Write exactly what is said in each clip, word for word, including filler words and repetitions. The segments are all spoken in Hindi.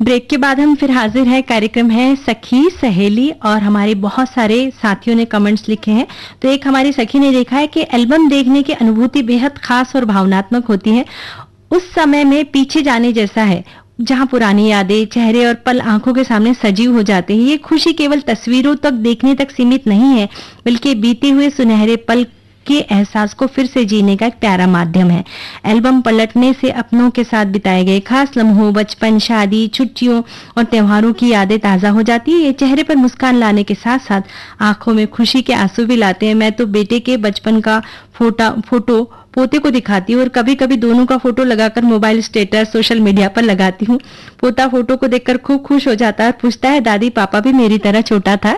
ब्रेक के बाद हम फिर हाजिर है। कार्यक्रम है सखी सहेली और हमारे बहुत सारे साथियों ने कमेंट्स लिखे हैं। तो एक हमारी सखी ने लिखा है कि एल्बम देखने की अनुभूति बेहद खास और भावनात्मक होती है। उस समय में पीछे जाने जैसा है, जहां पुरानी यादें, चेहरे और पल आंखों के सामने सजीव हो जाते हैं। ये खुशी केवल तस्वीरों तक देखने तक सीमित नहीं है, बल्कि बीते हुए सुनहरे पल के एहसास को फिर से जीने का एक प्यारा माध्यम है। एल्बम पलटने से अपनों के साथ बिताए गए खास लम्हों, बचपन, शादी, छुट्टियों और त्योहारों की यादें ताजा हो जाती है। ये चेहरे पर मुस्कान लाने के साथ साथ आंखों में खुशी के आंसू भी लाते हैं। मैं तो बेटे के बचपन का फोटा फोटो पोते को दिखाती हूँ और कभी कभी दोनों का फोटो लगाकर मोबाइल स्टेटस सोशल मीडिया पर लगाती हूँ। पोता फोटो को देखकर खूब खुश हो जाता है, पूछता है दादी पापा भी मेरी तरह छोटा था।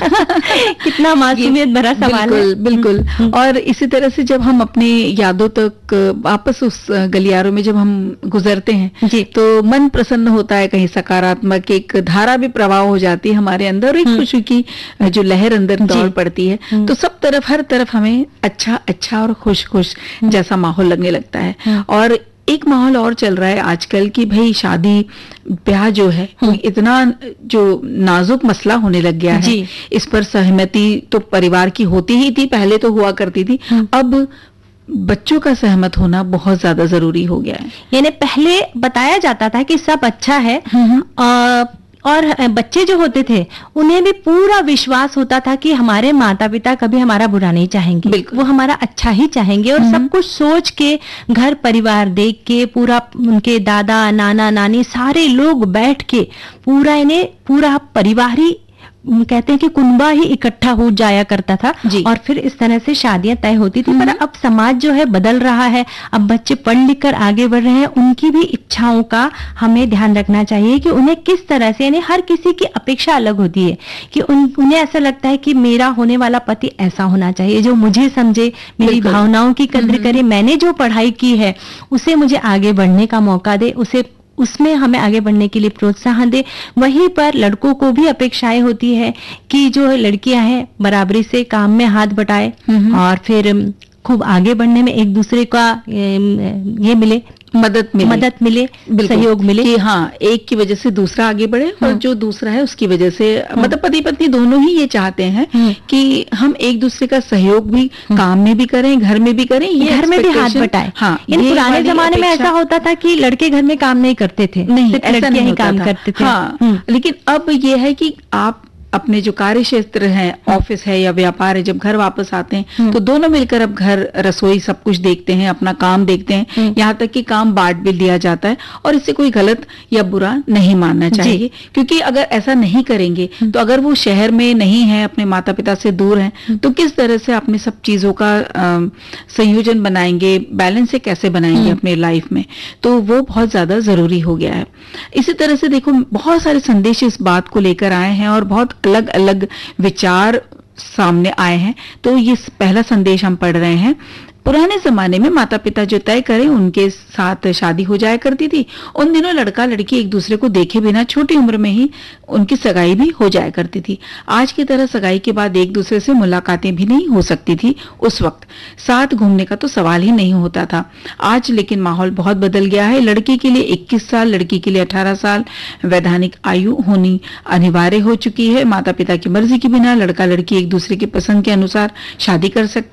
कितना मासूमियत भरा सवाल बिल्कुल, है। बिल्कुल। और इसी तरह से जब हम अपनी यादों तक वापस उस गलियारों में जब हम गुजरते हैं जी। तो मन प्रसन्न होता है, कहीं सकारात्मक एक धारा भी प्रवाह हो जाती है हमारे अंदर, एक खुशी की जो लहर अंदर दौड़ पड़ती है। तो सब तरफ हर तरफ हमें अच्छा अच्छा और खुश खुश जैसा माहौल लगने लगता है। और एक माहौल और चल रहा है आजकल कि भाई शादी ब्याह जो है इतना जो नाजुक मसला होने लग गया है। इस पर सहमति तो परिवार की होती ही थी, पहले तो हुआ करती थी, अब बच्चों का सहमत होना बहुत ज्यादा जरूरी हो गया है। यानी पहले बताया जाता था कि सब अच्छा है आ, और बच्चे जो होते थे उन्हें भी पूरा विश्वास होता था कि हमारे माता पिता कभी हमारा बुरा नहीं चाहेंगे, वो हमारा अच्छा ही चाहेंगे। और सब कुछ सोच के, घर परिवार देख के, पूरा उनके दादा नाना नानी सारे लोग बैठ के पूरा इन्हें पूरा परिवार ही कहते हैं कि कुनबा ही इकट्ठा हो जाया करता था और फिर इस तरह से शादियां तय होती थी। पर अब समाज जो है बदल रहा है, अब बच्चे पढ़ लिख कर आगे बढ़ रहे हैं, उनकी भी इच्छाओं का हमें ध्यान रखना चाहिए कि उन्हें किस तरह से, यानी हर किसी की अपेक्षा अलग होती है कि उन, उन्हें ऐसा लगता है कि मेरा होने वाला पति ऐसा होना चाहिए जो मुझे समझे, मेरी भावनाओं की कद्र करे, मैंने जो पढ़ाई की है उसे मुझे आगे बढ़ने का मौका दे, उसे उसमें हमें आगे बढ़ने के लिए प्रोत्साहन दे। वहीं पर लड़कों को भी अपेक्षाएं होती है कि जो लड़कियां हैं बराबरी से काम में हाथ बटाए और फिर खूब आगे बढ़ने में एक दूसरे का ये मिले, मदद मिले मदद मिले, सहयोग मिले कि हाँ एक की वजह से दूसरा आगे बढ़े और जो दूसरा है उसकी वजह से, मतलब पति पत्नी दोनों ही ये चाहते हैं कि हम एक दूसरे का सहयोग भी काम में भी करें, घर में भी करें, ये घर में भी हाथ बटाएं। हाँ, पुराने जमाने में ऐसा होता था कि लड़के घर में काम नहीं करते थे, नहीं ऐसा नहीं ही काम करते थे। हाँ, लेकिन अब ये है कि आप अपने जो कार्य क्षेत्र है, ऑफिस है या व्यापार है, जब घर वापस आते हैं तो दोनों मिलकर अब घर, रसोई सब कुछ देखते हैं, अपना काम देखते हैं, यहाँ तक कि काम बांट भी दिया जाता है। और इससे कोई गलत या बुरा नहीं मानना चाहिए, क्योंकि अगर ऐसा नहीं करेंगे तो अगर वो शहर में नहीं है, अपने माता पिता से दूर हैं, तो किस तरह से अपने सब चीजों का आ, संयोजन बनाएंगे, बैलेंस से कैसे बनाएंगे अपने लाइफ में, तो वो बहुत ज्यादा जरूरी हो गया है। इसी तरह से देखो बहुत सारे संदेश इस बात को लेकर आए हैं और बहुत अलग अलग विचार सामने आए हैं। तो ये पहला संदेश हम पढ़ रहे हैं। पुराने जमाने में माता पिता जो तय करें उनके साथ शादी हो जाया करती थी। उन दिनों लड़का लड़की एक दूसरे को देखे बिना छोटी उम्र में ही उनकी सगाई भी हो जाया करती थी। आज की तरह सगाई के बाद एक दूसरे से मुलाकातें भी नहीं हो सकती थी। उस वक्त साथ घूमने का तो सवाल ही नहीं होता था। आज लेकिन माहौल बहुत बदल गया है। लड़की के लिए इक्कीस साल, लड़की के लिए अठारह साल वैधानिक आयु होनी अनिवार्य हो चुकी है। माता पिता की मर्जी के बिना लड़का लड़की एक दूसरे की पसंद के अनुसार शादी कर सकते